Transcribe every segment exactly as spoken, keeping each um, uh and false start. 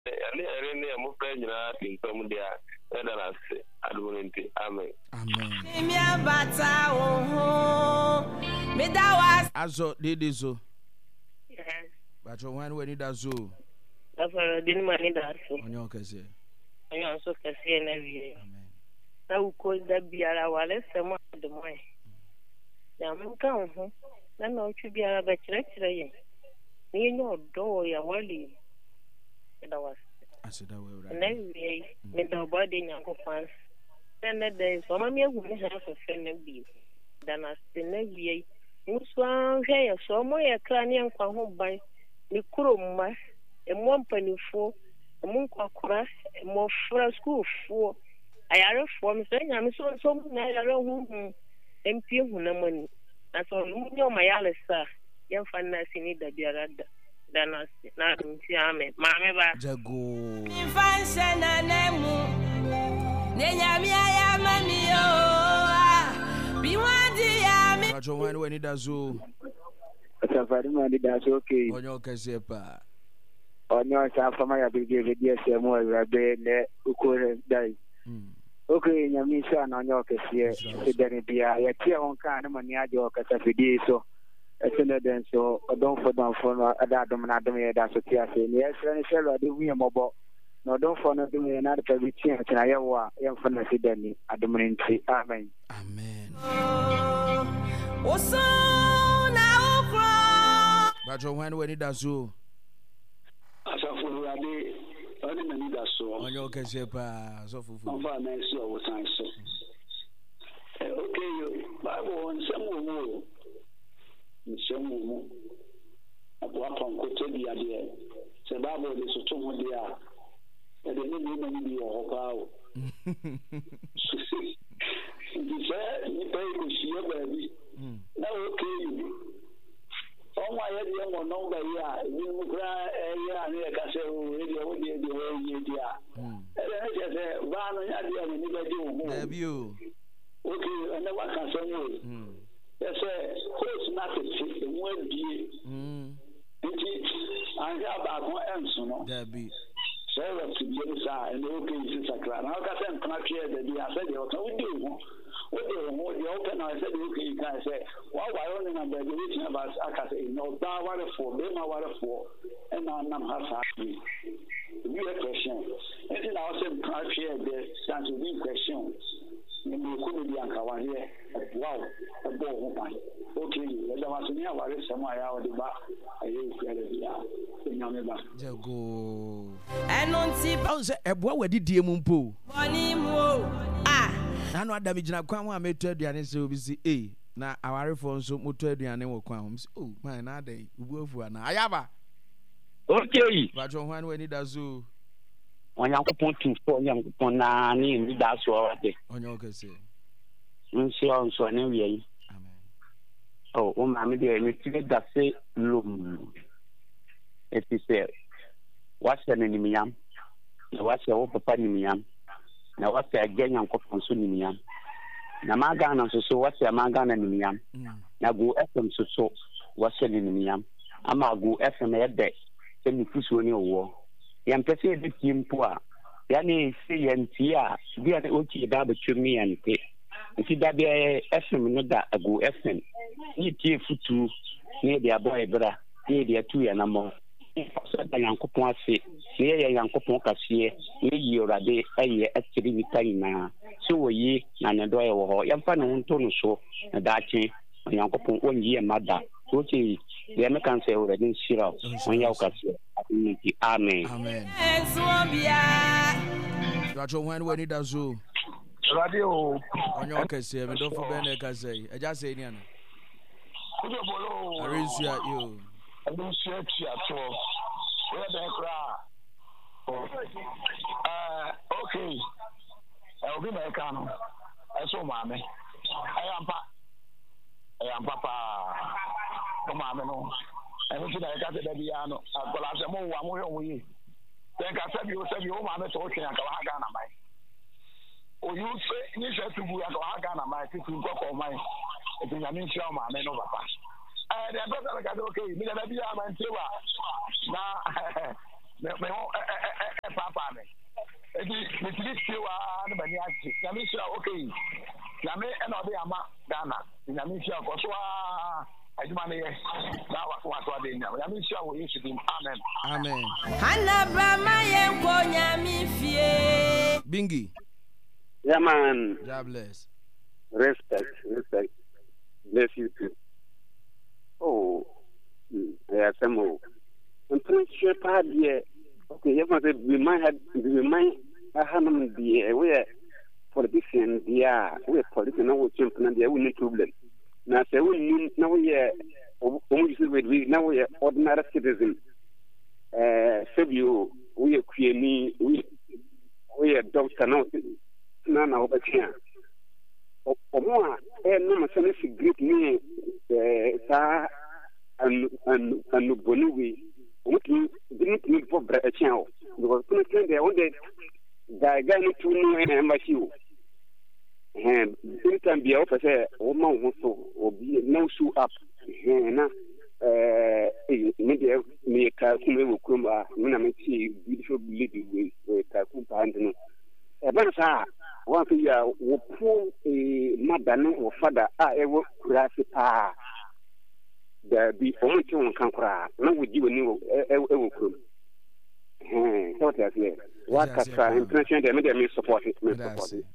ani ere ne mo fra nyina timpam dia e da na se adwonti amen amen mi abata wo me da was azo dede zo Yes. bacho wan we ni da zo After din mani da so. onyo kese Ayo so kase na wie. amen Na uko da biara wale sema de moi. Ya mun kan ho. Na na uchu biara ba kire kire ye. Ni nyo do ya wali. Da was. asida we Na ura wie me da ba de nyanko fans. Na de so ma me egu me ha so fe na bi. Da na se na wie. Muswa hwe ya so mo ya kra ne nkwa ho ban. Ni kuro mma. Emo mpanifo, emo nkwakora, emo fra school fo. Ayare fo me so nya me so so na ayare hu hu. Empi hu na mani. Na so nyo ma yale sa. Yem fa na sini da biara da. Da na na nti ame. Ma me ba. jago infanse na nemu nenya mi aya mami yo bi wadi ya mi bacho wan we ni da zo Safari mani da so okay. onyo kese pa Onyo sa fama ya bigi video se mo ya be ne ukore dai. mm Okay, nyami sha na onyo kese se dani bia ya tia on kan na mani ajo ka sa fidi so. Esene den so odon fo don fo no ada dum na dum ya da so tia se ni esre ni shelo ade hu yemobo. No don fo no dum ya na da bi tia tina ya wa ya fo na se dani adum ni nti amen. amen oso na okro bacho wan we ni da zo Asafo ade ade mani da so. onyo kese pa so fufu Onfa na esi owo san so. Eh okay yo. Bible on semu mo. Nsemu mo. Apo apon ko tebi ade. Se Bible de so to ho de a. E de ni ni mani bi o pa o. Dise ni pe ko siye ba bi. mm Na okay yo. Ọnwa ya dị enwe nọmba ya ni mu kra eh ya ni ka se o e de o de de o ye di a mm e de je se ba no ya di ni ba di o da bi o okay and wa ka se mo mm e se host na se se mu adie mm nti an ya ba ko enso no da bi se wa ti bi sa e no okay si sakra na ka se nkna twe de di a se de o ka udi o what they want, the open I said, okay, you can say, why why only number the reaching about I say, no, that water for, they my water for, and I'm not happy. We have question. And then I said, can't share the chance to be question. You could be uncovered here. Wow, a ball woman. Okay, there was a near water somewhere out of the back. I use credit. jago enon ti on se eboa wadi die mu mpo boni mu ah na no adam gina kwan ho ameto aduane se obi si eh na awarefo nso moto aduane wo kwan ho oh man na dai ubuafu ana ayaba Okay. bajo ho an we ni da zo Onyankopon tumfo onyankopon na ni mi da so ode. onyo kese Nsi on so ne wi. amen Oh, o ma mi de mi ti da se lum. Epise. Wasa ne nimiyam. Na wasa wo papa nimiyam. Na wasa agya nyankopon so nimiyam. Na maga na so so wasa maga na nimiyam. Na go F M so so wasa ne nimiyam. Ama go F M e de se mi fuso ni owo. Yam pese de timpo a ya ne se yanti a bi a o ti da ba twemi yante. Nti da bi F M no da go F M. Ni tie futu ni de aboy bra ni de atu ya na mo. So da yankopon ase ni ya yankopon kase ni yi orade aye atiri ni tai na so woyi na ne do ye wo ho yam fa ne nto no so na da chi yankopon onyi e mada so ti de me kan se orade nshira on ya kase ni amen amen enso bia bajo ho an we ni da zo Radio onyo kese me do fo be na kase eja se ni ana Kujo bolo arinsu ya yo Adu sheki ato we da kra ah okay e obi na ka no e so maame ayampa ayampa pa o maame no e no ti da ka te da bia no akola se mo wa mo yo wo yi ten ka se bi o se bi o maame so o twen aka wa ga na mai o yu se ni se tu bu aka wa ga na mai ti tu ko ko mai e ti nyame nchi o maame no papa eh de better ka do okay mi da bia man tewa na me me e papa me e di me ti ti wa na bani achi na me sure okay na me e na be ama Ghana na me sure ko so a ajuma ne na wa wa so de nya na me sure wo Yesu dim amen amen Hana brama yenko nyami fie Bingi Yeah, man. God bless. Respect, respect. Bless you too. Oh, yeah, some more. I'm pretty sure, yeah. Okay, you must be my head, be my hand, the way politician, yeah, we're politician, no champion, and we need problem. Now, say we now we are now we are ordinary citizen. Uh, so you, we are creating, we we are doctor now. Na na obatia omo a e no ma se ne great ni eh sa an an an boniwi omo ti didn't need for bra e chen o because kuna chen de on de ga ga ni tu no e ma shi o eh in time bia o pese o ma wo so obi no show up eh na eh me de me ka ku me wo kuma na me ti beautiful lady we ka ku pa ndino e ba sa one thing ya wo po e madane wo fada a e wo kurasi pa da bi o mo ti won kan kura na wo ji woni wo e wo kuro eh so ta se wa ka sa international de me de me support it me support it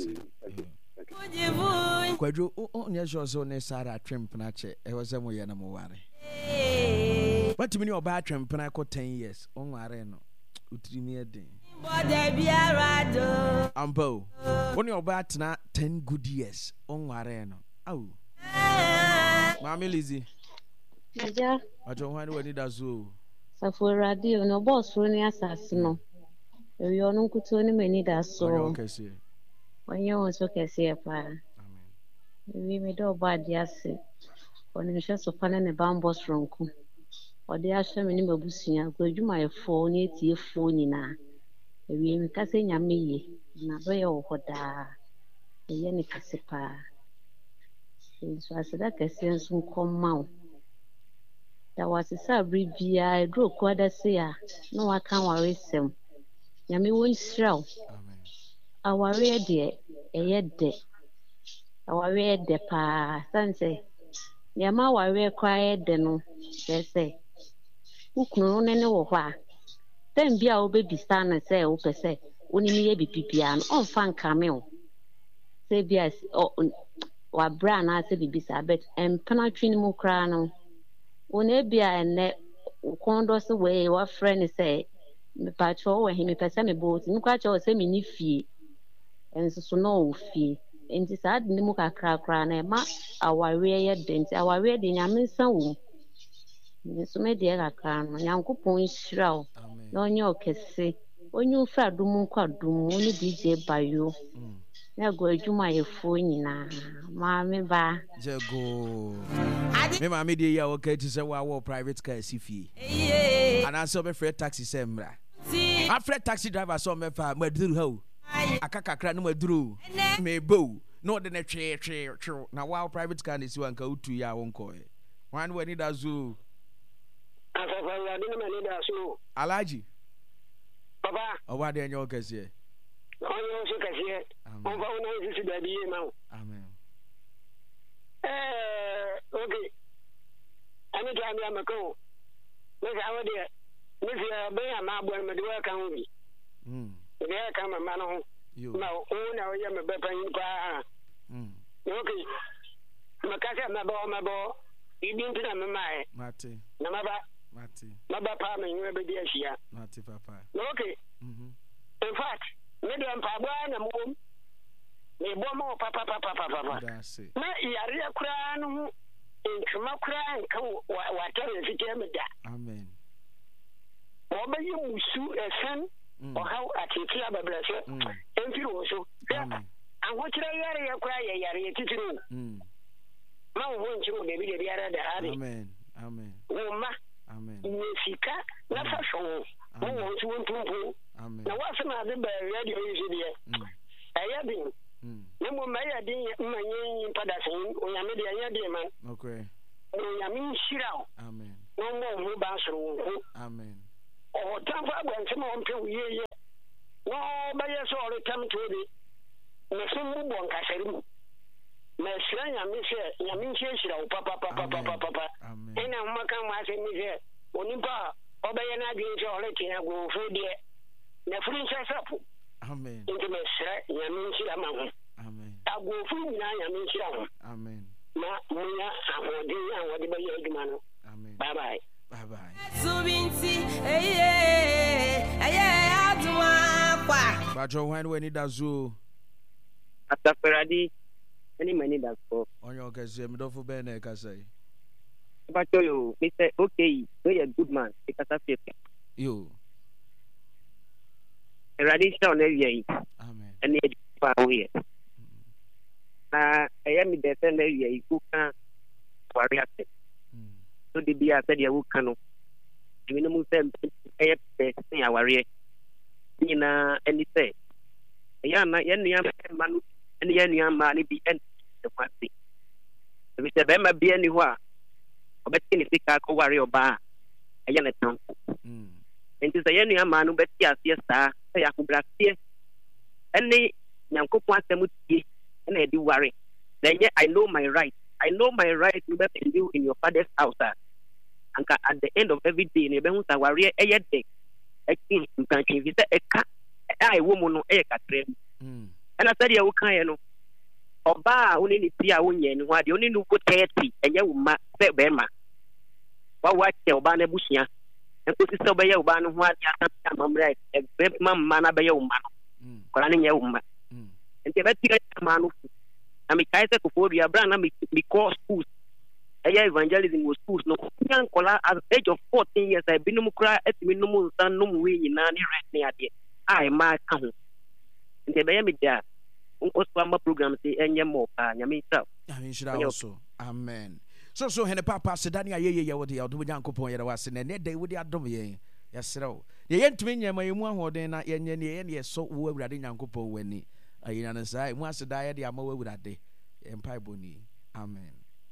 Kwadwo o nya sure so ne Sarah Trump na che e wo se mo ye na mo ware but me ni oba Trump na ko ten years on ware no utiri mi eden Ambo, when you're about na ten good years on Wareno. Oh, Mammy Lizzie. Yeah, I don't want to need a zoo. So for radio, no boss, running assassin. You are no good to any many that so. When you also can see a fire. We made all bad yassi. When you shall so fun and a bambos ronco. Or the asher minimum busia, go you my phone, eight year phone na. We mi kase nyame ye na do ye hoda ye ne kase pa so aseda kase nso komma o da wasisa bribia edro kwada se a no waka ware sem nyame won hiraw amen aware de eye de aware de pa sanse nyama ware kwae de no se ukunu ne ne wo ho a then bia o baby stand say o pese oni mi ye bibibia no on fan kamel say bia o wa bra na say bibisa bet em penatry ni mu kra no oni bia ene kondo se we wa friend say me pa cho we me pese me boat mi kwa cho say me ni fie enso so no fie enti sad ni mu kakra kra na ma aware ye denti aware de nyame san wo so me de kakra no nyankopon hira o no nyo kese onyu fra dum kwa dum oni D J Bayo na go adwuma yefo nyina ma me ba jego me ma me de ya o ka ti se wa wo private car sifie ana so be free taxi sembra a free taxi driver so me fa maduru ha akakakra no maduru me bo no de na twe twe twe na wa private car ni si wan ka utu ya won ko e wan we ni da zoo Alaji Papa Owa de nyo kese Onyo so kese on va on isi dadi e ma Amen Eh okay Ani to ami amako Me ga wode me fi be ama abo me de wa kan wi Mm de ka mama no na o na o ye me be pan pa Mm Okay Makasa me bo me bo Ibi ntina me mai Mate Na maba Mati. Maba pa me nwe be dia hia. Mati papa. Okay. Mhm. In fact, me do mpagwa na mo. Me bo mo papa papa papa. That's it. Na yare akura no hu ntuma kura nka wa tare fite me da. Amen. Wo be yi musu esen o how atiti ababrase. Enfiri wo so. Amen. Anwo kira yare akura ye yare titiri. Mhm. Ma wo nchiro de bi de yare da ade. Amen. Amen. Wo ma Amen. Sika na fashion. Mo won tu ntumpu. Amen. Na wase na de ba radio yi de. Mm. Aya bin. Mm. Ne mo ma ya din manye pada sen o ya me de aya de man. Okay. O ya mi shira. Amen. No mo mo ba soro wo. Amen. or Tampa when some on to ye. No, by your soul, come to the Messim Boncaserim. Messia, Yamisha, Yamisha, Papa, Papa, Papa, Papa. And I'm Macam was in here. Onimpa, Obayana, or letting I go for dear. The French up. Amen. Into Messia, Yamisha Mamma. Amen. I go for Yamisha. Amen. Amen. Bye bye. Bye bye. Subinti, eh, eh, eh, Adwa. Bajo, when we need a zoo. After Ferrari, any money that's for. On your case, I'm not for Bene, I say. But you, Mister Okay, you're a good man. Because I feel you. Ferrari, shall never hear. Amen. And yet, far away. I am the defender. You can worry at it. So the beer said you can. You know, Muslim, I am a warrior. You know, and he said, Yana, Yana, man, and Yana, man, be end the one thing. If it's a Bema be anywhere, but in the Sika warrior bar, a young town. And it's a Yana man who bet yes, yes, sir, say I could black here. And they, Yanko wants them with you. And I do worry. Then yet I know my right. I know my right to be you in your father's house. And at the end of every day, you be a warrior a day. I think you can give it a cat. I woman no a cat. And I said, you can know. Oba only see a woman who had only no good thirty, and you might say, Bema. What watch your banner bushia? And put it over your banner who had some right. A baby mamma by your man. Calling your woman. And the better man of I mean, I said before we are brand, I mean, because schools, I evangelism was schools. No, young collar at the age of fourteen years, I've been no cry at me no more than no way in any right near there. I might come. And the baby there, also, my program say, and your more, and your myself. I mean, should I also? Amen. So, so, and the papa said, Dania, ye, what the other young couple was in a net day with the other way. Yes, so the end twin, my one or then I end any so we were in young couple when he. I understand. Once the diet, I'm away with that day. Empire Boni. Amen.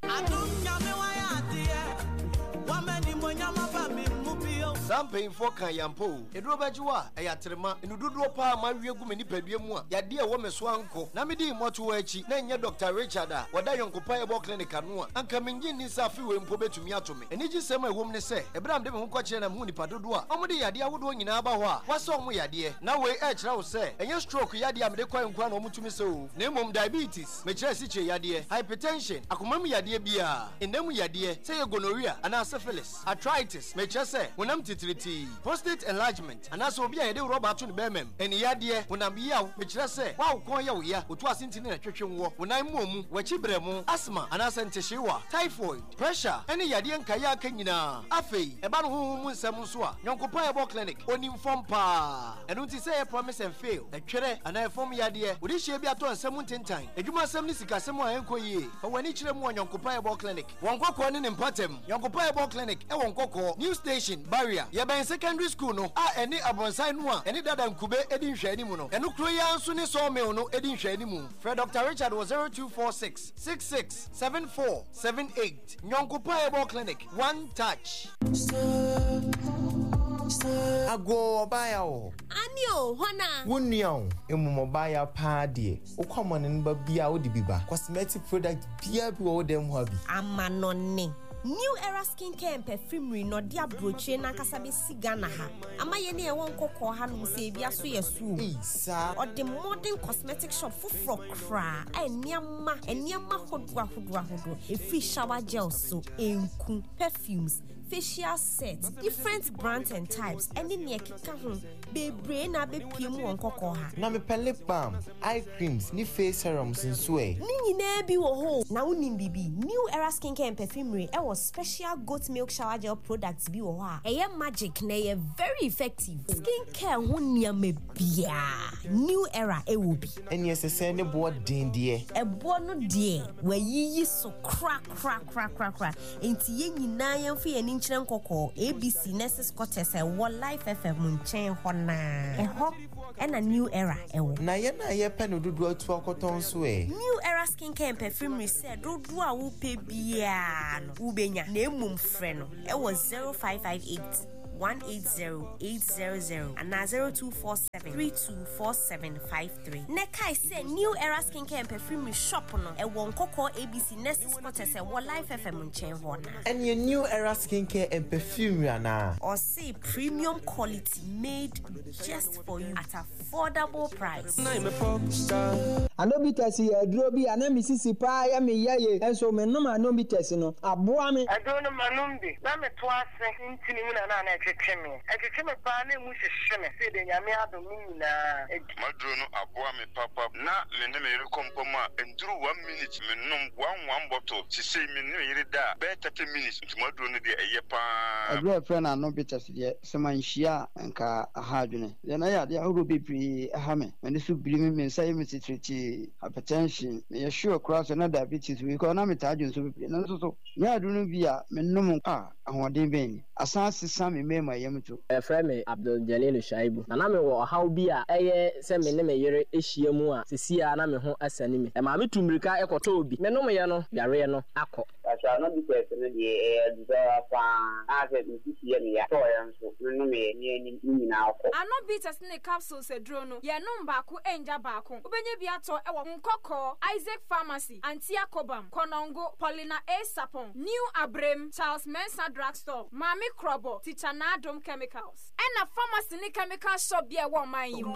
Something for Kayampo. A drobajua, a yatrema, and Ududo Pa, my real woman, Pedimua, Yadia woman swanko, Namidi Motuachi, Nanya Doctor Richard, Wadayon Kupaya Clinic Canua, and coming in is a few in Pobe to Miatomi. And it is my woman say, a brand of Munkochen and Muni Padua. Omadi Yadia would win in Abawa. What's on we Yadia? Now we edge now say, and your stroke Yadia Medequan Mutumiso, name diabetes, Mechasiche Yadia, hypertension, Akumami Yadia Bia, in them Yadia, say gonorrhea, and syphilis, arthritis, Mechase, when I'm titriti, prostate enlargement, and as will be a robot to the Bemem, and Yadia, when I'm Yao, Mechase, wow, Koya, ya, which was in a kitchen war, when I'm Mum, Wachibremo, asthma, and Asanteshiwa, typhoid, pressure, any Yadian Kayakina, Afe, about whom Samuswa, Yonkopaya Clinic, on inform pa, and don't say a promise and fail, a chere, and I form Yadia, would she be at one seventeen time, and you must send Nisika Samoa Enkoye, but when each one Yonkopaya Clinic, one cock one in Patem, Yonkopaya Clinic, and one coco, new station, barrier, Yaba in secondary school, no, ah, any abonsai one, any that I'm Kube, Edin Shanimuno, and Ukroya Sunni saw me no Edin Shanimu. Fred Doctor Richard was zero two four six, six six seven four seven eight, Yonkopaya Clinic, one touch. Ago baya o. Anio, hona. Wunyo, emu baya party. O come on and babia o di biba. Cosmetic product bia bi o dem hobby. Amanone. New Era Skincare and Perfumery no dia broche na kasabe sigana ha. Ama ye ne won kokko ha no se bia so yesu. Isa. Or the modern cosmetic shop fufro kra. Eniama, eniama hodwa hodwa hodwa. E free shower gel so enku perfumes. Facial sets, different brands and types, and in your kika be brain a be pimu on cocoa. Na me lip balm, eye creams, ni face serums in sway. Nini nebi wo ho. Na unim bibi. New Era Skincare and Perfumery. E was special goat milk shower gel products bi wo ha. E magic na ye very effective. Skincare ho niam bia. New Era e wo bi. And yes, se se ne bo din die. E bo no die. We yiyi so crack crack crack crack crack. Enti ye nyina ye fi ye Nchren Koko, A B C Nessus Cotes, a Wall Life F M Munchen Hona, a hop and a new era. Na ye na ye pen do do to cotton sway. New Era Skincare and Perfumery said, do do a whoop bian, Ubenya, name mum friend. It was zero five five eight. one eight zero eight zero zero and zero two four seven three two four seven five three. Neka I say New Era Skincare and Perfume shop no e won koko A B C Next Spot say wo Life F M nchen ho na. And your New Era Skincare and Perfume na. Or say premium quality made just for you at affordable price. Anobitas ye aduro bi ana misisi pa ya me yaye enso me no anobitas no aboa me adono manumbi na me to ase ntini mu na na na etwetwe me etwetwe me pa na mu hwehwe me se de nyame adom nyina maduro no aboa me papa na me ne me rekompom a enduru one minute me nom one one bottle ti say me no yiri da be thirty minutes maduro no de eye pa aduro friend anobitas de semanhia nka ahadwene de na ya de ahoro bibri aha me me so biri me me say me titriti hypertension me sure cross na diabetes we ko na me tajo so bibri na so so nya aduro bi a me nom a ahoden ben asan sesa me me ma yemto e friend me Abdul Jalil Shaibu na na me wo haw bi a eye se me ne me yere ehia mu a sesia na me ho asani me e ma me tumrika ekoto obi me nom ye no yare no akọ asa no bi tese ne de e dza fa a se mi sisi ye ya to ya nso me nom ye ni ni nyina akọ ano bi tese ne capsules edro no ye nom ba ko enja ba ko obenye bi ato e wo nkokọ Isaac Pharmacy Antia Kobam Konongo Paulina A Sapon New Abrem Charles Mensa Drugstore Mami Krobo Teacher Nadom Chemicals and a pharmacy ni chemical shop bia wo man yi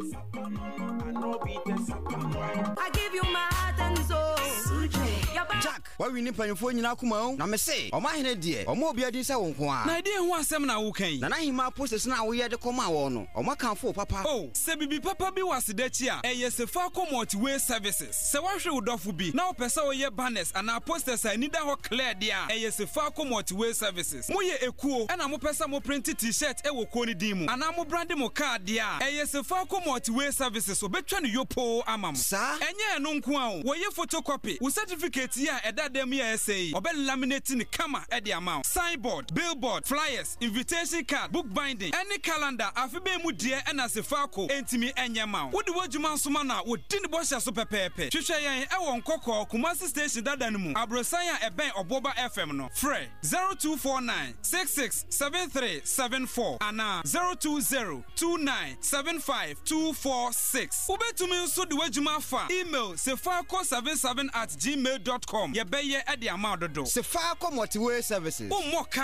I give you my heart and soul Jack, why we need panfo nyina kuma na me say o ma hene de o ma obi adin se wo nko a na de ho asem na wo kan na na hima process na wo ye de koma wo no o ma kanfo papa oh se bibi papa bi wasidachi a eye se fa comot way services se wa hwe udofo bi na o pese wo ye banners ana posters a nida ho clear dia eye se fa comot way services mo ye ekuo na mo pese mo print t-shirt e wo ko ni din mu ana mo brand mo card dia eye se fa comot way services obetwa no yopo amam sa enye no nko a wo ye photocopy wo certificate ya edadam ya essay obe laminate ni kama e de amount signboard billboard flyers invitation card book binding any calendar afibe mu die e na se fa ko entimi enye ma wo de wodjuma nsoma na wo di ne bo hya so pepepe hwehwe yan e wo nkokọ Kumasi station dadan mu abrosan ya eben oboba F M no free zero two four nine six six seven three seven four ana zero two zero two nine seven five two four six ubetumi nso de wodjuma fa email sefako seven seven at gmail dot com ye beye e de amount dodo Sefako Multi-Way Services o mo